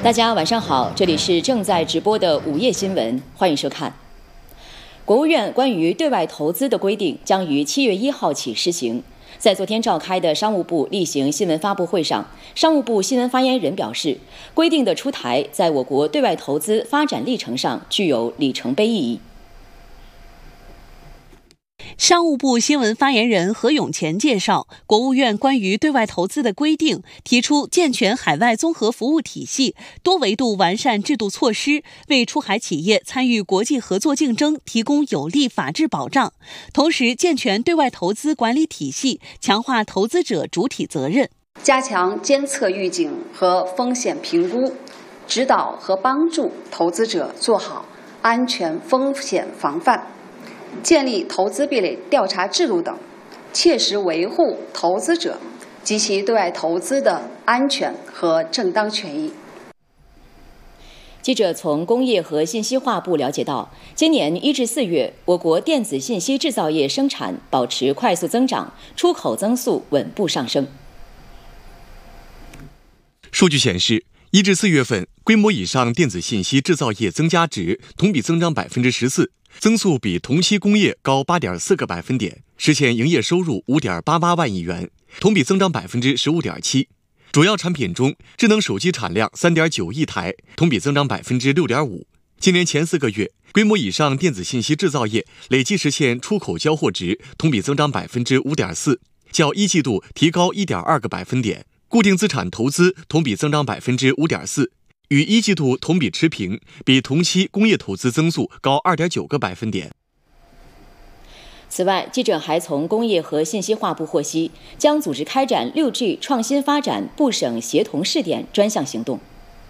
大家晚上好，这里是正在直播的午夜新闻，欢迎收看。国务院关于对外投资的规定将于7月1号起施行。在昨天召开的商务部例行新闻发布会上，商务部新闻发言人表示，规定的出台在我国对外投资发展历程上具有里程碑意义。 商务部新闻发言人何永乾介绍，国务院关于对外投资的规定提出健全海外综合服务体系，多维度完善制度措施，为出海企业参与国际合作竞争提供有力法治保障，同时健全对外投资管理体系，强化投资者主体责任， 加强监测预警和风险评估，指导和帮助投资者做好安全风险防范，建立投资壁垒调查制度等，切实维护投资者及其对外投资的安全和正当权益。 记者从工业和信息化部了解到，今年1至4月，我国电子信息制造业生产保持快速增长，出口增速稳步上升。 数据显示，1至4月份，规模以上电子信息制造业增加值同比增长14%，增速比同期工业高8.4个百分点，实现营业收入5.88万亿元，同比增长15.7%。主要产品中，智能手机产量3.9亿台，同比增长6.5%。今年前4个月，规模以上电子信息制造业累计实现出口交货值同比增长5.4%，较一季度提高1.2个百分点。固定资产投资同比增长5.4%，与一季度同比持平，比同期工业投资增速高2.9个百分点。 此外，记者还从工业和信息化部获悉，将组织开展6G 创新发展部省协同试点专项行动。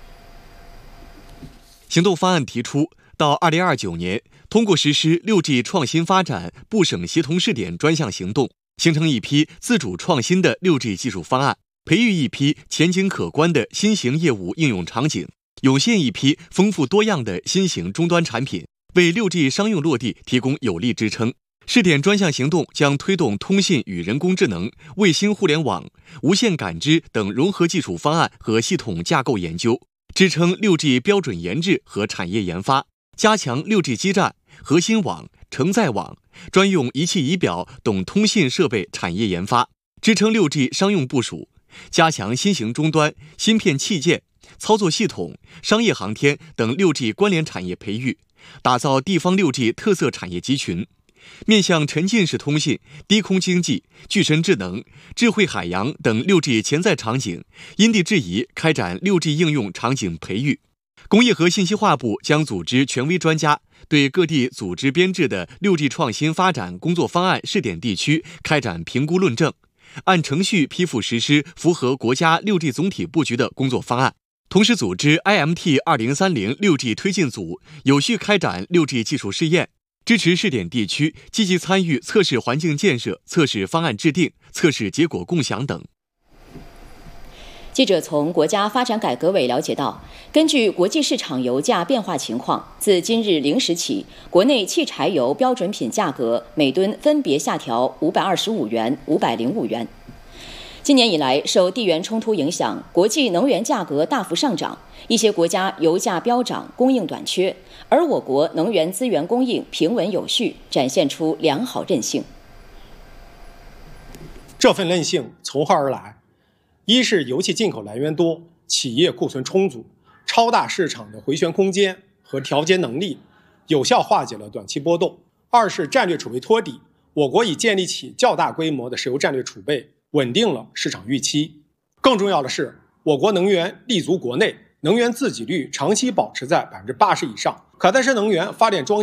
行动方案提出，到2029年，通过实施6G 创新发展部省协同试点专项行动，形成一批自主创新的6G 技术方案，培育一批前景可观的新型业务应用场景，涌现一批丰富多样的新型终端产品，为6G 商用落地提供有力支撑。试点专项行动将推动通信与人工智能、卫星互联网、无线感知等融合技术方案和系统架构研究，支撑6G 标准研制和产业研发，加强6G 基站、核心网、承载网、专用仪器仪表等通信设备产业研发，支撑6G 商用部署，加强新型终端、芯片器件、操作系统、商业航天等6G 关联产业培育，打造地方6G 特色产业集群，面向沉浸式通信、低空经济、具身智能、智慧海洋等6G 潜在场景，因地制宜开展6G 应用场景培育。工业和信息化部将组织权威专家，对各地组织编制的6G 创新发展工作方案试点地区开展评估论证，按程序批复实施符合国家6G 总体布局的工作方案。同时组织 IMT2030 6G 推进组有序开展6G 技术试验，支持试点地区积极参与测试环境建设、测试方案制定、测试结果共享等。 记者从国家发展改革委了解到，根据国际市场油价变化情况，自今日0时起，国内汽柴油标准品价格每吨分别下调525元、505元。今年以来，受地缘冲突影响，国际能源价格大幅上涨，一些国家油价飙涨，供应短缺，而我国能源资源供应平稳有序，展现出良好韧性。 这份韧性从何而来？一是油气进口来源多，企业库存充足，超大市场的回旋空间和调节能力，有效化解了短期波动；二是战略储备托底，我国已建立起较大规模的石油战略储备，稳定了市场预期。更重要的是，我国能源立足国内，能源自给率长期保持在80%以上，可再生能源发电装